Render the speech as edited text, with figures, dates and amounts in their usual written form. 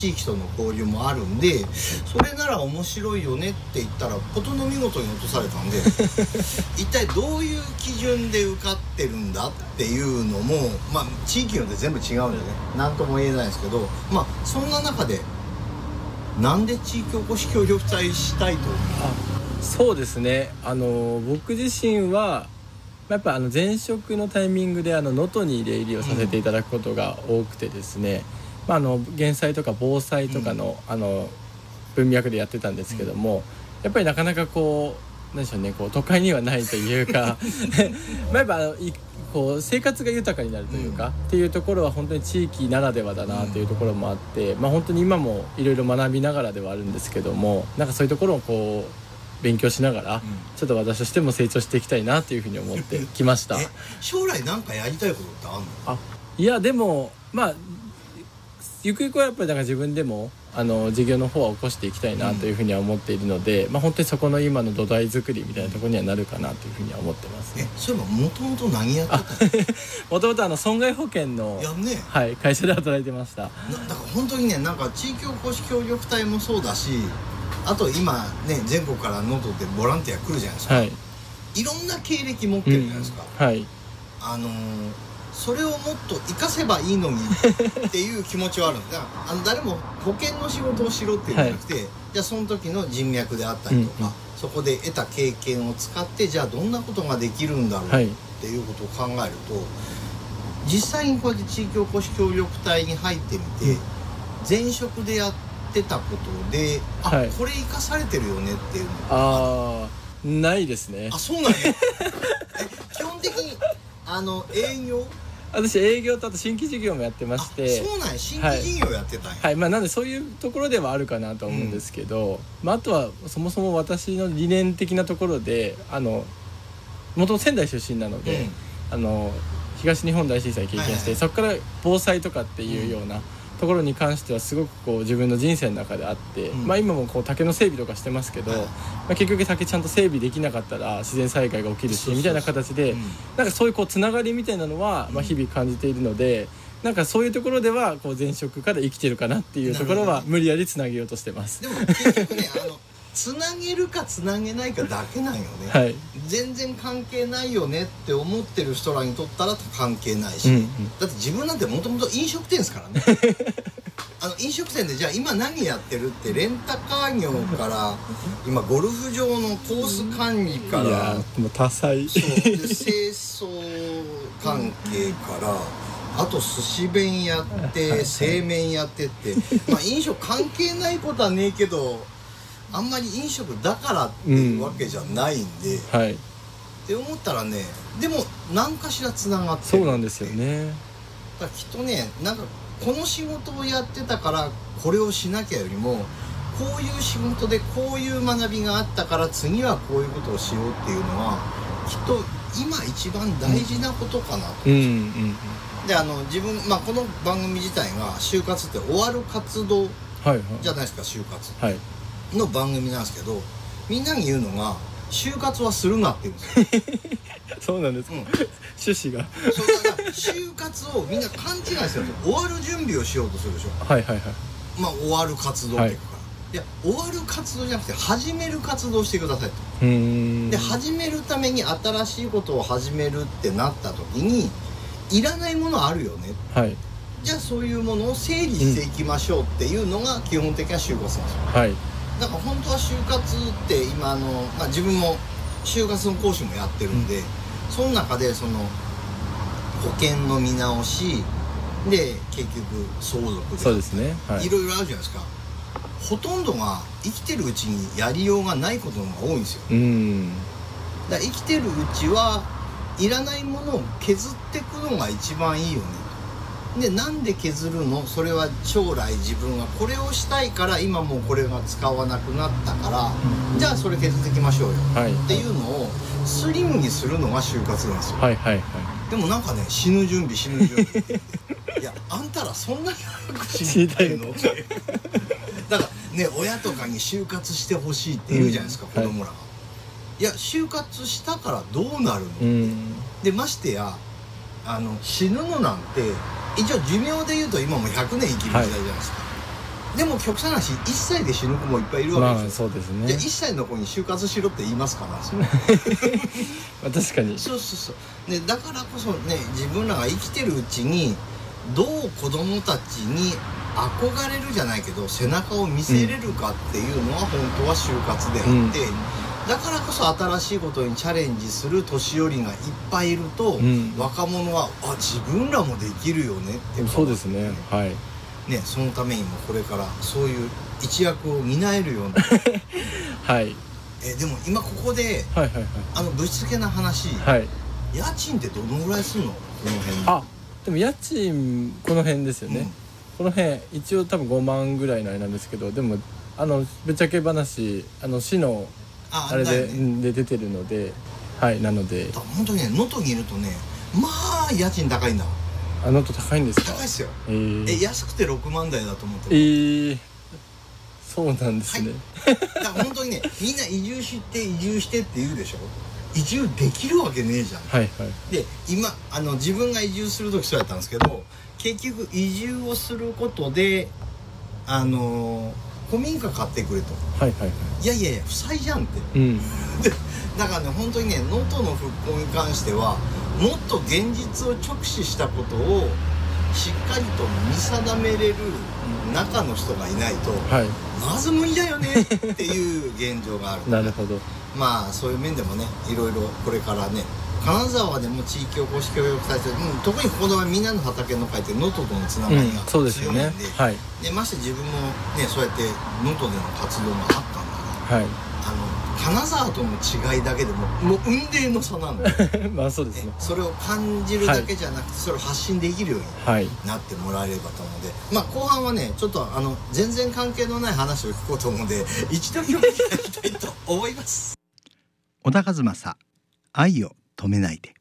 地域との交流もあるんで、それなら面白いよねって言ったら事の見事に落とされたんで一体どういう基準で受かってるんだっていうのも、まあ地域によって全部違うんでね、何とも言えないですけど、まあそんな中でなんで地域おこし協力隊したいと思う？ そうですね、僕自身はやっぱ前職のタイミングで能登に出入りをさせていただくことが多くてですね、減災とか防災とかの、文脈でやってたんですけども、やっぱりなかなかなんでしょうね、都会にはないというかやっぱ生活が豊かになるというか、っていうところは本当に地域ならではだなというところもあって、本当に今もいろいろ学びながらではあるんですけども、なんかそういうところを勉強しながら、ちょっと私としても成長していきたいなというふうに思ってきました将来なんかやりたいことってあるの？ いやでもゆくゆくはやっぱり自分でも事業の方は起こしていきたいなというふうには思っているので、本当にそこの今の土台作りみたいなところにはなるかなというふうには思ってますね。 そういえばもともと何やってたの？ もともと損害保険の、会社で働いてました。だから本当にね、なんか地域おこし協力隊もそうだし、あと今ね全国から能登でボランティア来るじゃないですか、いろんな経歴持ってるじゃないですか、それをもっと活かせばいいのにっていう気持ちはあるんです。だから誰も保険の仕事をしろっていうんじゃなくて、じゃあその時の人脈であったりとか、そこで得た経験を使ってじゃあどんなことができるんだろうっていうことを考えると、実際にこうやって地域おこし協力隊に入ってみて、前職でやってたことでこれ生かされてるよねっていうのないですね。 そうなんや基本的に営業、 私営業とあと新規事業もやってまして。 そうなんや、新規事業やってたんや。 なのでそういうところではあるかなと思うんですけど、あとはそもそも私の理念的なところで元仙台出身なので、東日本大震災経験して、そこから防災とかっていうようなところに関してはすごく自分の人生の中であって、今も竹の整備とかしてますけど、結局竹ちゃんと整備できなかったら自然災害が起きるしみたいな形で、なんかそういうつながりみたいなのは日々感じているので、なんかそういうところでは前職から生きてるかなっていうところは無理やりつなげようとしてます。 でも結局ねつなげるかつなげないかだけなんよね、全然関係ないよねって思ってる人らにとったら関係ないし、だって自分なんてもともと飲食店ですからね飲食店でじゃあ今何やってるってレンタカー業から今ゴルフ場のコース管理から、いやもう多彩そうで清掃関係からあと寿司弁やって製麺やってって飲食関係ないことはねえけどあんまり飲食だからっていうわけじゃないんで、って思ったらね、でも何かしらつながってる。 そうなんですよね。 だからきっとね、なんかこの仕事をやってたからこれをしなきゃよりも、こういう仕事でこういう学びがあったから次はこういうことをしようっていうのはきっと今一番大事なことかなと。で自分、この番組自体が就活って終わる活動じゃないですか、就活の番組なんですけど、みんなに言うのが就活はするなって言うんですよそうなんですか、趣旨がそうだから就活をみんな勘違いしてるんですよ。終わる準備をしようとするでしょ。終わる活動っていうか、いや終わる活動じゃなくて始める活動をしてくださいと。で始めるために新しいことを始めるってなった時にいらないものあるよね、じゃあそういうものを整理していきましょうっていうのが基本的な就活なんですよ、だから本当は就活って今自分も就活の講師もやってるんで、その中でその保険の見直しで結局相続でそうですね、 いろいろあるじゃないですか。ほとんどが生きてるうちにやりようがないことの方が多いんですよ。だから生きてるうちはいらないものを削っていくのが一番いいよね。でなんで削るの？それは将来自分はこれをしたいから今もうこれが使わなくなったから、じゃあそれ削っていきましょうよ、っていうのをスリムにするのが就活なんですよ。でもなんかね、死ぬ準備いやあんたらそんなに早く死にたいのってだからね、親とかに就活してほしいって言うじゃないですか、子供らが。いや就活したからどうなるのって、でましてや死ぬのなんて一応寿命でいうと今も100年生きる時代じゃないですか、 でも極端な話1歳で死ぬ子もいっぱいいるわけですよ。 そうですね。 じゃあ1歳の子に就活しろって言いますから確かにそうね、だからこそね、自分らが生きてるうちにどう子供たちに憧れるじゃないけど背中を見せれるかっていうのは本当は就活であって、だからこそ新しいことにチャレンジする年寄りがいっぱいいると、若者は自分らもできるよねってそうですね。はいね、そのためにもこれからそういう一役を担えるようなはいでも今ここで、ぶしつけな話、家賃ってどのぐらいするのこの辺でも家賃この辺ですよね、この辺一応多分5万ぐらいのあれなんですけど、でもぶっちゃけ話市のあれで出てるので、なので本当にね、能登にいるとね、まあ家賃高いんだ。 能登高いんですか？ 高いっすよ。安くて6万台だと思ってる。 そうなんですね。 だから本当にね、みんな移住してって言うでしょ。移住できるわけねえじゃん。で今自分が移住する時そうやったんですけど、結局移住をすることで古民家買ってくれと。いや負債じゃんって、だからね、本当にね、能登の復興に関してはもっと現実を直視したことをしっかりと見定めれる中の人がいないと、まず無理だよねっていう現状があるなるほど。 まあそういう面でもね、いろいろこれからね、金沢でも地域おこし協力体制、特にここではみんなの畑の会って能登とのつながりが強いんで、でまして自分もね、そうやって能登での活動があったんだから、金沢との違いだけでもう雲泥の差なんでまあそうですね。 それを感じるだけじゃなくて、それを発信できるようになってもらえればと思うので、まあ後半はね、ちょっと全然関係のない話を聞こうと思うので、一度興味いただきたいと思います。小田和正、愛を止めないで。